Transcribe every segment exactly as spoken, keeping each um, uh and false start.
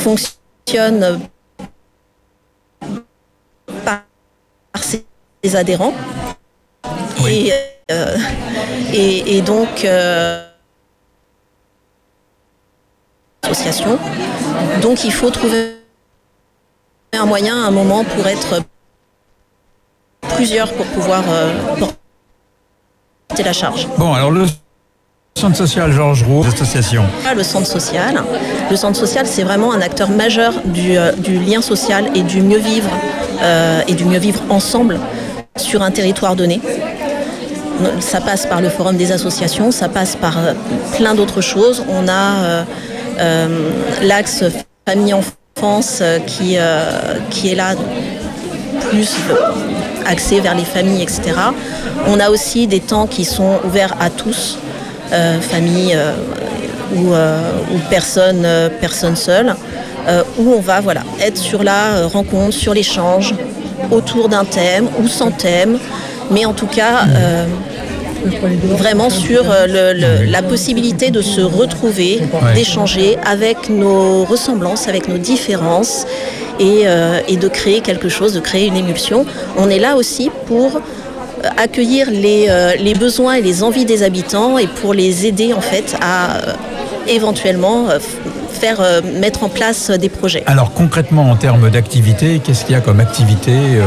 fonctionne par ses adhérents. Oui. Et, euh, et, et donc, euh, association. Donc, il faut trouver un moyen, un moment pour être plusieurs pour pouvoir euh, porter la charge. Bon, alors le centre social Georges Rouault, l'association. Le centre social, le centre social, c'est vraiment un acteur majeur du, euh, du lien social et du mieux vivre euh, et du mieux vivre ensemble sur un territoire donné. Ça passe par le forum des associations, ça passe par euh, plein d'autres choses. On a euh, euh, l'axe famille-enfance euh, qui, euh, qui est là plus axé vers les familles, et cetera. On a aussi des temps qui sont ouverts à tous, euh, familles euh, ou, euh, ou personnes, euh, personnes seules, euh, où on va voilà, être sur la euh, rencontre, sur l'échange, autour d'un thème ou sans thème, mais en tout cas euh, vraiment sur le, le, la possibilité de se retrouver, ouais. d'échanger avec nos ressemblances, avec nos différences et, euh, et de créer quelque chose, de créer une émulsion. On est là aussi pour accueillir les, euh, les besoins et les envies des habitants et pour les aider en fait à euh, éventuellement euh, faire euh, mettre en place des projets. Alors concrètement en termes d'activité, qu'est-ce qu'il y a comme activité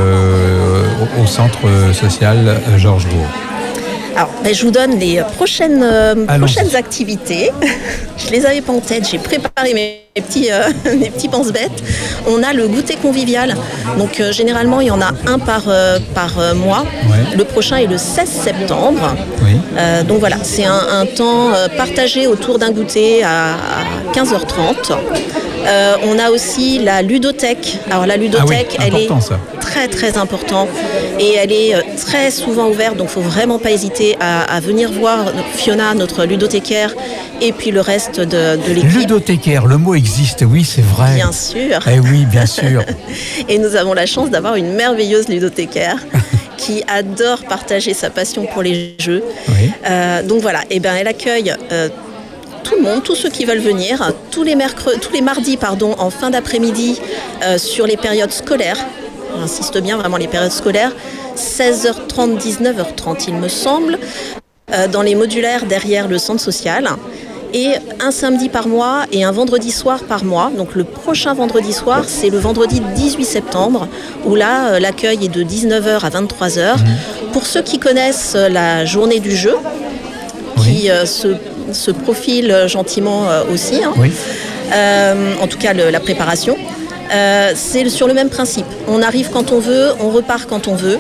euh, au, au centre social Georges Rouault ? Alors, ben, je vous donne les prochaines, euh, prochaines activités. Je les avais pas en tête, j'ai préparé mes, mes petits, euh, mes petits pense-bêtes. On a le goûter convivial. Donc, euh, généralement, il y en a un par, euh, par euh, mois. Ouais. Le prochain est le seize septembre. Oui. Euh, donc voilà, c'est un, un temps euh, partagé autour d'un goûter à, à quinze heures trente. Euh, on a aussi la ludothèque. Alors la ludothèque, ah oui, elle est ça. très très importante et elle est très souvent ouverte, donc il ne faut vraiment pas hésiter à, à venir voir Fiona, notre ludothécaire, et puis le reste de, de l'équipe. Ludothécaire, le mot existe, oui, c'est vrai. Bien sûr. Eh oui, bien sûr. Et nous avons la chance d'avoir une merveilleuse ludothécaire qui adore partager sa passion pour les jeux. Oui. Euh, donc voilà, et ben elle accueille euh, tout le monde, tous ceux qui veulent venir, tous les, mercredis, tous les mardis pardon, en fin d'après-midi euh, sur les périodes scolaires. J'insiste bien, vraiment les périodes scolaires, seize heures trente, dix-neuf heures trente il me semble, euh, dans les modulaires derrière le centre social. Et un samedi par mois et un vendredi soir par mois. Donc le prochain vendredi soir, c'est le vendredi dix-huit septembre, où là, euh, l'accueil est de dix-neuf heures à vingt-trois heures. Mmh. Pour ceux qui connaissent la journée du jeu, oui. qui euh, se, se profile gentiment euh, aussi, hein. Oui. euh, en tout cas le, la préparation, euh, c'est sur le même principe. On arrive quand on veut, on repart quand on veut.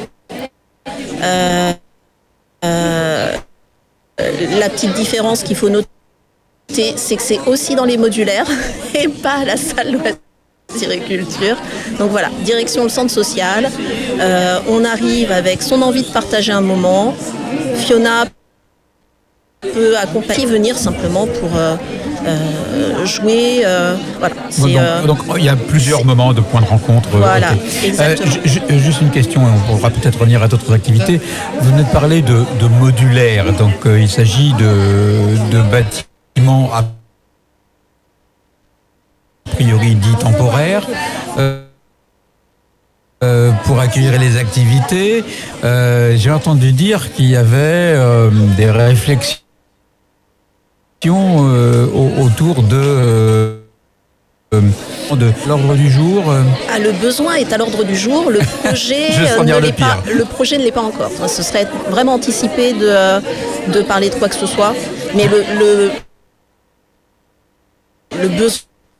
Euh, euh, la petite différence qu'il faut noter, c'est que c'est aussi dans les modulaires et pas à la salle loisirs et culture. Donc voilà, direction le centre social. Euh, on arrive avec son envie de partager un moment. Fiona peut accompagner, venir simplement pour euh, euh, jouer. Euh, voilà. C'est, donc, euh, donc il y a plusieurs moments de points de rencontre. Voilà, okay. exactement. Euh, j- juste une question, on pourra peut-être revenir à d'autres activités. Vous venez de parler de, de modulaire, donc euh, il s'agit de, de bâtiments à priori dit temporaires. Euh, Euh, pour accueillir les activités, euh, j'ai entendu dire qu'il y avait euh, des réflexions euh, autour de, euh, de l'ordre du jour. Euh. Ah, le besoin est à l'ordre du jour. Le projet, euh, ne l'est pas, le projet ne l'est pas encore. Enfin, ce serait vraiment anticipé de, de parler de quoi que ce soit. Mais le, le, le besoin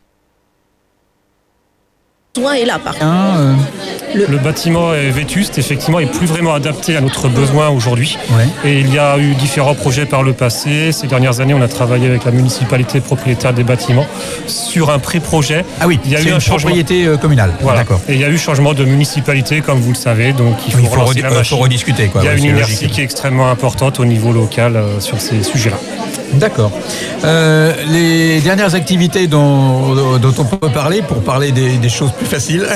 est là, par contre. Euh... Le... le bâtiment est vétuste, effectivement, et plus vraiment adapté à notre besoin aujourd'hui. Ouais. Et il y a eu différents projets par le passé. Ces dernières années, on a travaillé avec la municipalité propriétaire des bâtiments sur un pré-projet. Ah oui, il y a eu un changement. Propriété communale. Voilà. D'accord. Et il y a eu changement de municipalité, comme vous le savez. Donc il faut, il faut, re- la machine. faut rediscuter. Quoi. Il y a ouais, une inertie qui est extrêmement importante au niveau local euh, sur ces sujets-là. D'accord. Euh, les dernières activités dont, dont on peut parler, pour parler des, des choses plus faciles.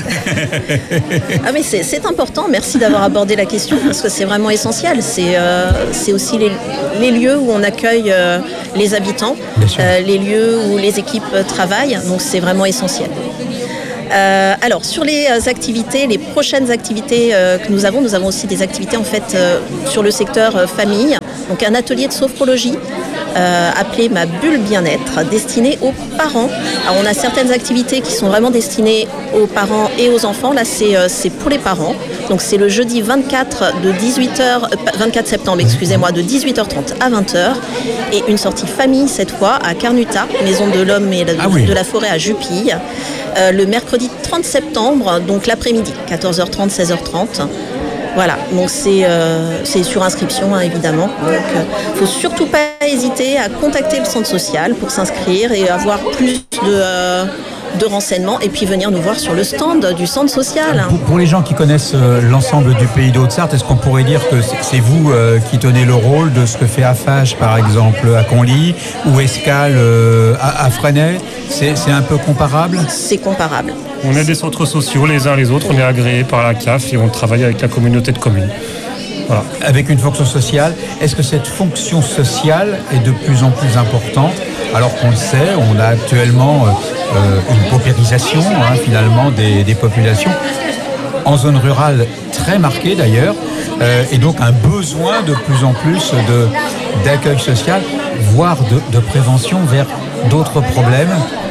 Ah mais c'est, c'est important, merci d'avoir abordé la question, parce que c'est vraiment essentiel. C'est, euh, c'est aussi les, les lieux où on accueille euh, les habitants, euh, les lieux où les équipes travaillent, donc c'est vraiment essentiel. Euh, alors sur les activités, les prochaines activités euh, que nous avons, nous avons aussi des activités en fait euh, sur le secteur euh, famille, donc un atelier de sophrologie euh, appelé Ma Bulle Bien-être, destiné aux parents. Alors on a certaines activités qui sont vraiment destinées aux parents et aux enfants, là c'est, euh, c'est pour les parents, donc c'est le jeudi vingt-quatre de dix-huit heures, euh, vingt-quatre septembre, excusez-moi, de dix-huit heures trente à vingt heures, et une sortie famille cette fois à Carnuta, Maison de l'Homme et de, ah oui. de la Forêt à Jupille. Euh, le mercredi trente septembre, donc l'après-midi, quatorze heures trente, seize heures trente. Voilà, donc c'est, euh, c'est sur inscription, hein, évidemment. Donc il euh, ne faut surtout pas hésiter à contacter le centre social pour s'inscrire et avoir plus de, euh, de renseignements et puis venir nous voir sur le stand du centre social. Pour, pour les gens qui connaissent euh, l'ensemble du pays de Haute-Sarthe, est-ce qu'on pourrait dire que c'est, c'est vous euh, qui tenez le rôle de ce que fait Afage, par exemple, à Conly, ou Escale euh, à, à Fresnay? C'est, c'est un peu comparable? C'est comparable. On est des centres sociaux les uns les autres, on est agréés par la C A F et on travaille avec la communauté de communes. Voilà. Avec une fonction sociale, est-ce que cette fonction sociale est de plus en plus importante? Alors qu'on le sait, on a actuellement euh, une paupérisation hein, finalement des, des populations, en zone rurale très marquée d'ailleurs, euh, et donc un besoin de plus en plus de, d'accueil social, voire de, de prévention vers d'autres problèmes.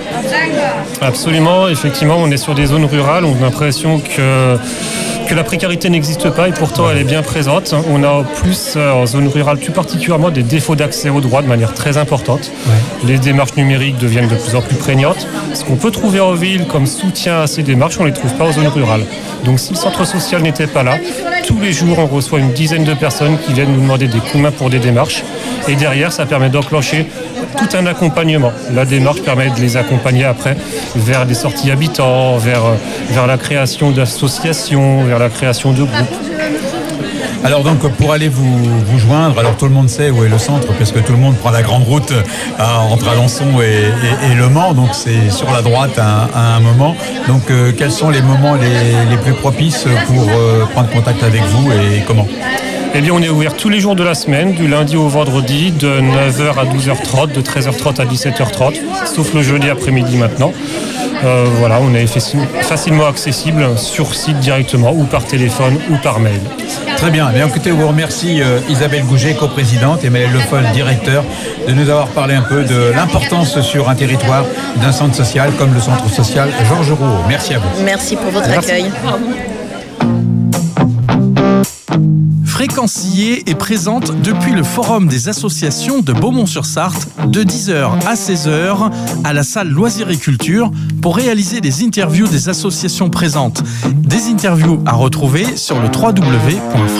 Absolument, effectivement, on est sur des zones rurales, on a l'impression que, que la précarité n'existe pas et pourtant elle est bien présente. On a en plus en zone rurale plus particulièrement des défauts d'accès aux droits de manière très importante. Ouais. Les démarches numériques deviennent de plus en plus prégnantes. Ce qu'on peut trouver en ville comme soutien à ces démarches, on ne les trouve pas en zone rurale. Donc si le centre social n'était pas là, tous les jours on reçoit une dizaine de personnes qui viennent nous demander des coups de main pour des démarches. Et derrière, ça permet d'enclencher tout un accompagnement. La démarche permet de les accompagner après vers des sorties habitants, vers, vers la création d'associations, vers la création de groupes. Alors donc pour aller vous, vous joindre, alors tout le monde sait où est le centre parce que tout le monde prend la grande route euh, entre Alençon et, et, et Le Mans, donc c'est sur la droite à, à un moment. Donc euh, quels sont les moments les, les plus propices pour euh, prendre contact avec vous et comment ? Eh bien, on est ouvert tous les jours de la semaine, du lundi au vendredi, de neuf heures à douze heures trente, de treize heures trente à dix-sept heures trente, sauf le jeudi après-midi maintenant. Euh, voilà, on est facilement accessible sur site directement, ou par téléphone, ou par mail. Très bien. Bien écoutez, je vous remercie euh, Isabelle Gouget, coprésidente, et Maël Le Foll, directeur, de nous avoir parlé un peu de l'importance sur un territoire d'un centre social comme le centre social Georges Rouault. Merci à vous. Merci pour votre Merci. accueil. Fréquencier est présente depuis le Forum des associations de Beaumont-sur-Sarthe de dix heures à seize heures à la salle Loisirs et Culture pour réaliser des interviews des associations présentes. Des interviews à retrouver sur le w w w point